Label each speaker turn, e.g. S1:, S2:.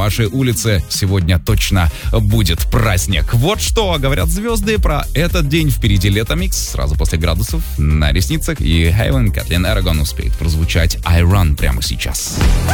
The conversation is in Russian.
S1: вашей улице сегодня точно будет праздник. Вот что говорят звезды про этот день. Впереди лето-микс, сразу после градусов на ресницах. И Хейвен, Кэтлин Эрагон успеет прозвучать I Run прямо сейчас.